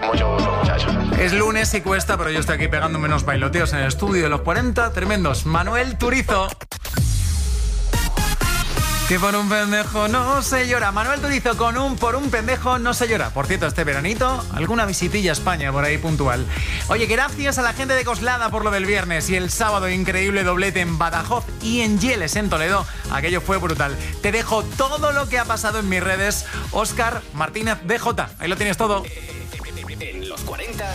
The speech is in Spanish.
Mucho gusto, muchachos. Es lunes y cuesta, pero yo estoy aquí pegándome unos bailoteos en el estudio de los 40 tremendos. Manuel Turizo. Que por un pendejo no se llora. Manuel Turizo con por un pendejo no se llora. Por cierto, este veranito, alguna visitilla a España por ahí puntual. Oye, gracias a la gente de Coslada por lo del viernes y el sábado increíble doblete en Badajoz y en Yeles, en Toledo. Aquello fue brutal. Te dejo todo lo que ha pasado en mis redes. Óscar Martínez DJ. Ahí lo tienes todo.